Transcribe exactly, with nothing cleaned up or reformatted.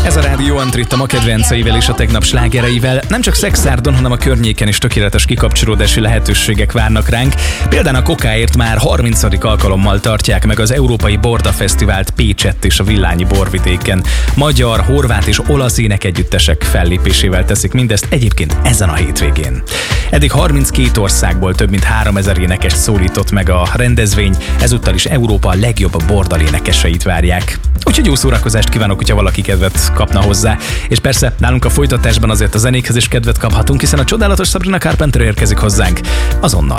Ez a Rádió Antrit a ma kedvenceivel és a tegnap slágereivel. Nem csak Szexárdon, hanem a környéken is tökéletes kikapcsolódási lehetőségek várnak ránk. Például a Kokáért már harmincadik alkalommal tartják meg az Európai Borda Fesztivált Pécsett és a Villányi borvidéken. Magyar, horvát és olasz énekegyüttesek fellépésével teszik mindezt egyébként ezen a hétvégén. Eddig harminckét országból több mint háromezer énekest szólított meg a rendezvény, ezúttal is Európa legjobb bordalénekeseit várják. Úgyhogy jó szórakozást kívánok, hogyha valaki kedvet kapna hozzá. És persze nálunk a folytatásban azért a zenékhez is kedvet kaphatunk, hiszen a csodálatos Sabrina Carpenter érkezik hozzánk azonnal.